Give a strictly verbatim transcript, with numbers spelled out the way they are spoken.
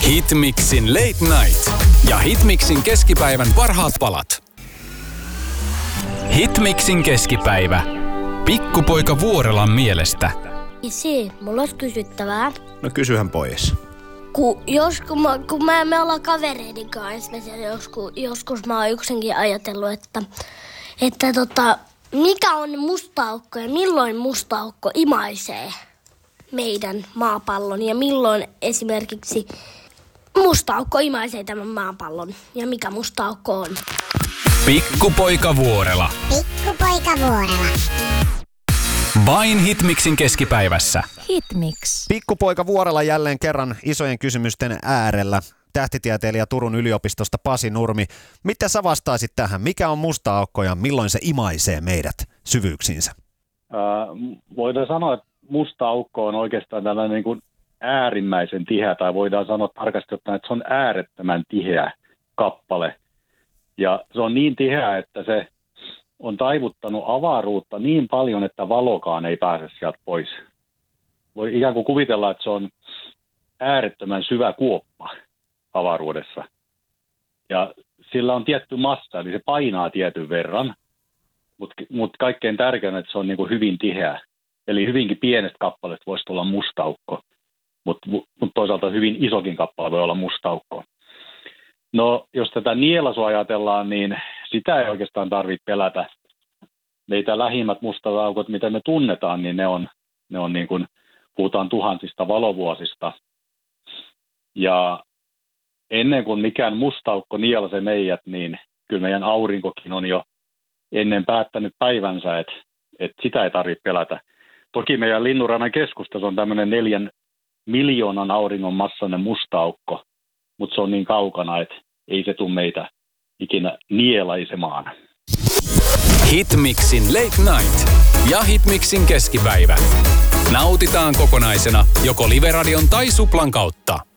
Hitmixin Late Night ja Hitmixin keskipäivän parhaat palat. Hitmixin keskipäivä. Pikkupoika Vuorelan mielestä. Isi, mulla olisi kysyttävää. No kysyhän pois. Kun, jos, kun, mä, kun mä, me ollaan kavereiden kanssa, joskus, joskus mä oon yksinkin ajatellut, että, että tota, mikä on musta aukko ja milloin musta aukko imaisee meidän maapallon ja milloin esimerkiksi musta aukko imaisee tämän maapallon ja mikä musta aukko on. Pikkupoika Vuorela. Pikkupoika Vuorela. Vain Hitmixin keskipäivässä. Hitmix. Pikkupoika Vuorela jälleen kerran isojen kysymysten äärellä. Tähtitieteilijä Turun yliopistosta Pasi Nurmi. Mitä sä vastaisit tähän? Mikä on musta aukko ja milloin se imaisee meidät syvyyksiinsä? Äh, voidaan sanoa, että musta aukko on oikeastaan tällainen niin kuin äärimmäisen tiheä, tai voidaan sanoa tarkasti ottaen, että se on äärettömän tiheä kappale. Ja se on niin tiheä, että se on taivuttanut avaruutta niin paljon, että valokaan ei pääse sieltä pois. Voi ikään kuin kuvitella, että se on äärettömän syvä kuoppa avaruudessa. Ja sillä on tietty massa, eli se painaa tietyn verran, mutta mut kaikkein tärkeintä, että se on niin kuin hyvin tiheä. Eli hyvinkin pienestä kappaleesta voisi tulla musta aukko, mutta mut toisaalta hyvin isokin kappale voi olla musta aukko. No, jos tätä nielasua ajatellaan, niin sitä ei oikeastaan tarvitse pelätä. Meitä lähimmät mustat aukot, mitä me tunnetaan, niin ne on, ne on niin kuin, puhutaan tuhansista valovuosista. Ja ennen kuin mikään musta aukko nielasee meidät, niin kyllä meidän aurinkokin on jo ennen päättänyt päivänsä, että, että sitä ei tarvitse pelätä. Toki meidän Linnunrannan keskustassa on tämmöinen neljän miljoonan auringon massainen musta aukko, mutta se on niin kaukana, että ei se tule meitä ikinä nielaisemaan. Hitmixin Late Night ja Hitmixin keskipäivä. Nautitaan kokonaisena joko Live-radion tai Suplan kautta.